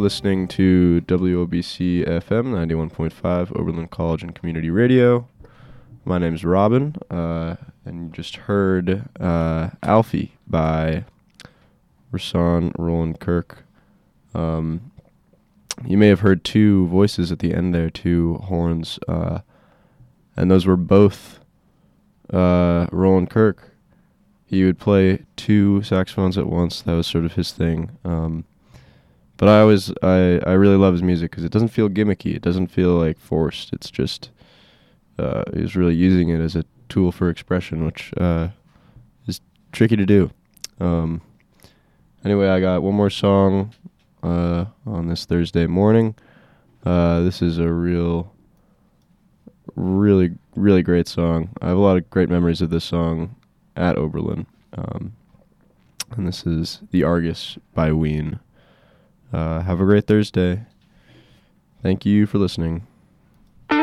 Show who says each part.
Speaker 1: listening to WOBC FM 91.5 Oberlin College and Community Radio. My name's Robin, and you just heard Alfie by Rahsaan Roland Kirk. You may have heard two voices at the end there, two horns, and those were both Roland Kirk. He would play two saxophones at once. That was sort of his thing. But I really love his music because it doesn't feel gimmicky. It doesn't feel like forced. It's just he's really using it as a tool for expression, which is tricky to do. Anyway, I got one more song on this Thursday morning. This is a really great song. I have a lot of great memories of this song at Oberlin. And this is The Argus by Ween. Have a great Thursday. Thank you for listening.